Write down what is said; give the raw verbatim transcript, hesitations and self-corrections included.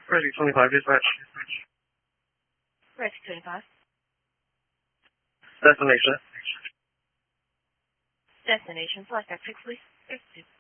Rescue twenty-five, dispatch. Rescue twenty-five. Destination. Destination, flight back six, please.